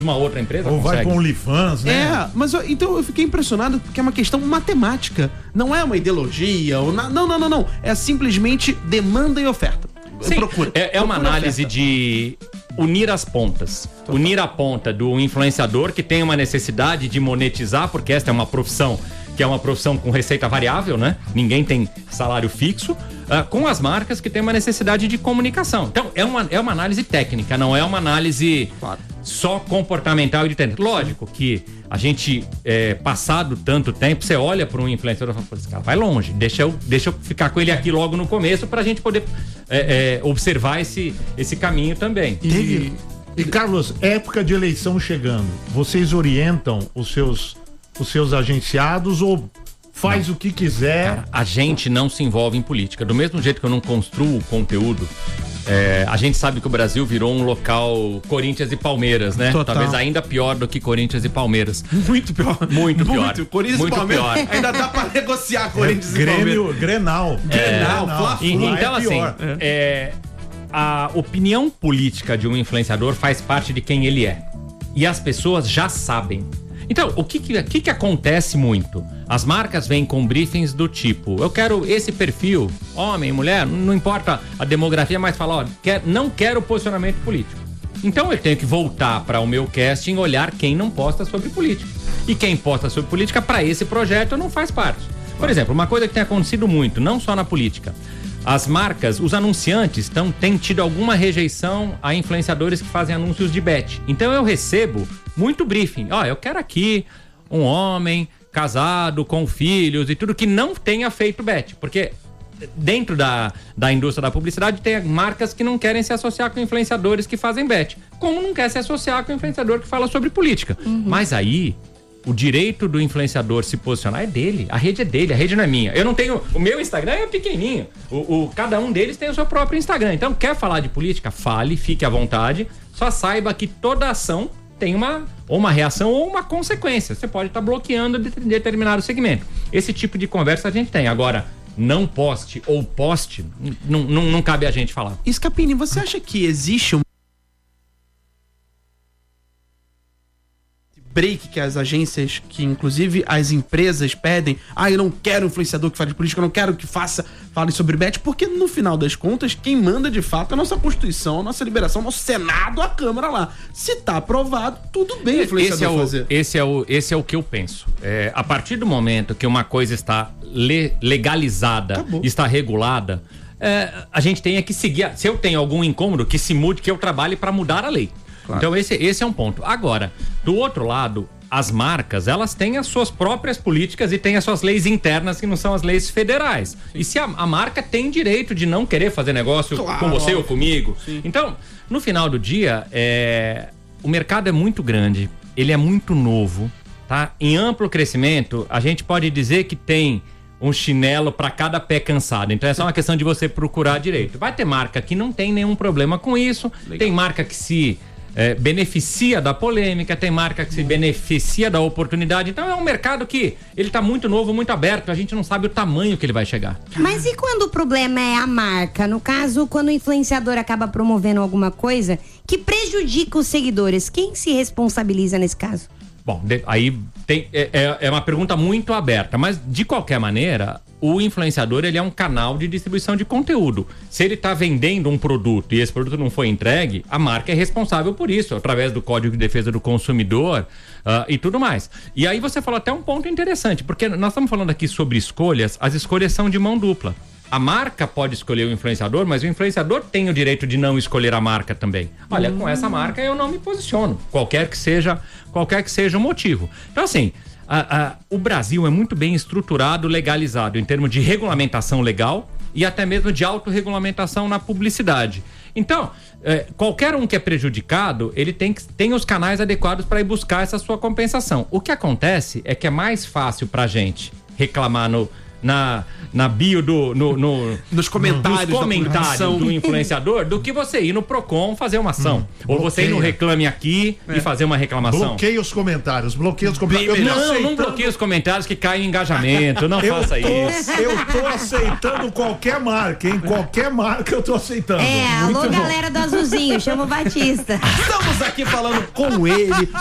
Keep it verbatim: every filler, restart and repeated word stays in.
uma outra empresa Ou consegue. vai com OnlyFans, né? É, mas eu, então eu fiquei impressionado porque é uma questão matemática. Não é uma ideologia. Ou na, não, não, não, não. É simplesmente demanda e oferta. Sim, Procura. é, é uma Procura análise oferta. de unir as pontas. Total. Unir a ponta do influenciador que tem uma necessidade de monetizar, porque esta é uma profissão que é uma profissão com receita variável, né? Ninguém tem salário fixo, uh, com as marcas que têm uma necessidade de comunicação. Então, é uma, é uma análise técnica, não é uma análise claro. só comportamental e de técnica. Lógico que a gente, é, passado tanto tempo, você olha para um influenciador e fala, esse cara vai longe, deixa eu, deixa eu ficar com ele aqui logo no começo pra gente poder é, é, observar esse, esse caminho também. E, e, Carlos, época de eleição chegando, vocês orientam os seus... os seus agenciados ou faz não. o que quiser? Cara, a gente não se envolve em política. Do mesmo jeito que eu não construo conteúdo, é, a gente sabe que o Brasil virou um local Corinthians e Palmeiras, né? Total. Talvez ainda pior do que Corinthians e Palmeiras. Muito pior. Muito pior. Muito. Corinthians Muito e Palmeiras. pior. Ainda dá pra negociar Corinthians é, e Palmeiras. Grêmio, Grenal. É, Grenal, Fla-Flu. E, então, é assim, é, a opinião política de um influenciador faz parte de quem ele é. E as pessoas já sabem. Então, o que que, que que acontece muito? As marcas vêm com briefings do tipo, eu quero esse perfil, homem, mulher, não importa a demografia, mas fala, ó, quer, não quero posicionamento político. Então eu tenho que voltar para o meu casting, olhar quem não posta sobre política. E quem posta sobre política, para esse projeto, não faz parte. Por exemplo, uma coisa que tem acontecido muito, não só na política, as marcas, os anunciantes tão, têm tido alguma rejeição a influenciadores que fazem anúncios de bet. Então eu recebo muito briefing. Ó, eu quero aqui um homem casado, com filhos e tudo que não tenha feito bet. Porque dentro da, da indústria da publicidade tem marcas que não querem se associar com influenciadores que fazem bet. Como não quer se associar com influenciador que fala sobre política. Uhum. Mas aí... o direito do influenciador se posicionar é dele, a rede é dele, a rede não é minha. Eu não tenho, o meu Instagram é pequenininho, o, o, cada um deles tem o seu próprio Instagram. Então, quer falar de política? Fale, fique à vontade, só saiba que toda ação tem uma, ou uma reação ou uma consequência. Você pode estar bloqueando de determinado segmento. Esse tipo de conversa a gente tem. Agora, não poste ou poste, não, não, não cabe a gente falar. Scapini, você acha que existe um break que as agências, que inclusive as empresas pedem, ah, eu não quero influenciador que fale de política, eu não quero que faça, fale sobre bet, porque no final das contas, quem manda de fato é a nossa Constituição, a nossa liberação, nosso Senado, a Câmara lá. Se tá aprovado, tudo bem o influenciador esse é o, fazer. Esse é, o, esse é o que eu penso. É, a partir do momento que uma coisa está le, legalizada, Acabou. está regulada, é, a gente tem que seguir. Se eu tenho algum incômodo, que se mude, que eu trabalhe para mudar a lei. Claro. Então esse, esse é um ponto. Agora, do outro lado, as marcas, elas têm as suas próprias políticas e têm as suas leis internas que não são as leis federais. Sim. E se a, a marca tem direito de não querer fazer negócio claro, com você óbvio. ou comigo. Sim. Então, no final do dia, é, o mercado é muito grande, ele é muito novo, tá? Em amplo crescimento, a gente pode dizer que tem um chinelo para cada pé cansado. Então é só uma questão de você procurar direito. Vai ter marca que não tem nenhum problema com isso, Legal. tem marca que se... É, beneficia da polêmica, tem marca que se beneficia da oportunidade. Então é um mercado que ele tá muito novo, muito aberto, a gente não sabe o tamanho que ele vai chegar. Mas e quando o problema é a marca? No caso, quando o influenciador acaba promovendo alguma coisa que prejudica os seguidores, quem se responsabiliza nesse caso? Bom, de, aí tem, é, é uma pergunta muito aberta, mas de qualquer maneira, o influenciador, ele é um canal de distribuição de conteúdo. Se ele está vendendo um produto e esse produto não foi entregue, a marca é responsável por isso, através do Código de Defesa do Consumidor uh, e tudo mais. E aí você falou até um ponto interessante, porque nós estamos falando aqui sobre escolhas, as escolhas são de mão dupla. A marca pode escolher o influenciador, mas o influenciador tem o direito de não escolher a marca também. Olha, hum. com essa marca eu não me posiciono, qualquer que seja, qualquer que seja o motivo. Então, assim, a, a, o Brasil é muito bem estruturado, legalizado, em termos de regulamentação legal e até mesmo de autorregulamentação na publicidade. Então, é, qualquer um que é prejudicado, ele tem, que, tem os canais adequados para ir buscar essa sua compensação. O que acontece é que é mais fácil pra gente reclamar no na, na bio do. No, no, nos comentários, nos comentários da do influenciador do que você ir no Procon fazer uma ação. Hum, Ou você ir no Reclame Aqui é. e fazer uma reclamação. Bloqueia os comentários, bloqueia os comentários. Eu não, aceitando... não bloqueia os comentários que caem em engajamento. Não eu faça tô, isso. Eu tô aceitando qualquer marca, hein? Qualquer marca eu tô aceitando. É, Muito alô, bom. galera do Azulzinho, chama o Batista. Estamos aqui falando com ele.